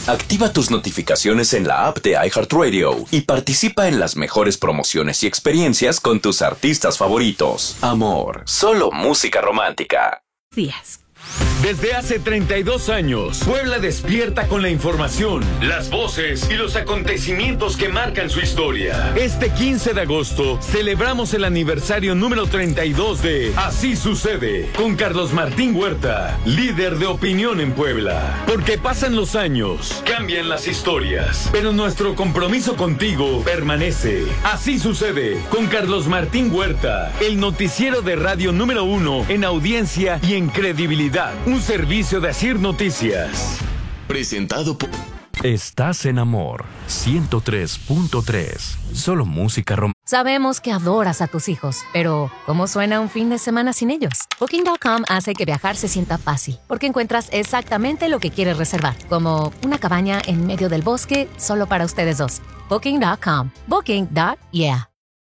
Activa tus notificaciones en la app de iHeartRadio y participa en las mejores promociones y experiencias con tus artistas favoritos. Amor, solo música romántica. Días. Desde hace 32 años, Puebla despierta con la información, las voces y los acontecimientos que marcan su historia. Este 15 de agosto celebramos el aniversario número 32 de Así Sucede, con Carlos Martín Huerta, líder de opinión en Puebla. Porque pasan los años, cambian las historias, pero nuestro compromiso contigo permanece. Así Sucede, con Carlos Martín Huerta, el noticiero de radio número 1 en audiencia y en credibilidad. Un servicio de Asir Noticias. Presentado por... Estás en Amor 103.3. Solo música romántica. Sabemos que adoras a tus hijos, pero ¿cómo suena un fin de semana sin ellos? Booking.com hace que viajar se sienta fácil, porque encuentras exactamente lo que quieres reservar, como una cabaña en medio del bosque solo para ustedes dos. Booking.com. Booking.yeah.